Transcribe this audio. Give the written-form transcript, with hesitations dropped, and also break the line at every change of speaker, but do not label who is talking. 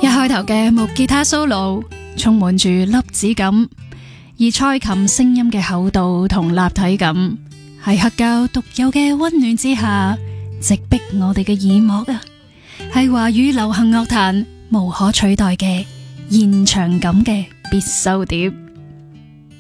一開頭嘅木吉他 solo 充滿住粒子感，而蔡琴聲音嘅厚度同立體感喺黑膠獨有嘅溫暖之下，直逼我哋嘅耳膜啊！係華語流行樂壇無可取代嘅現場感嘅必修碟。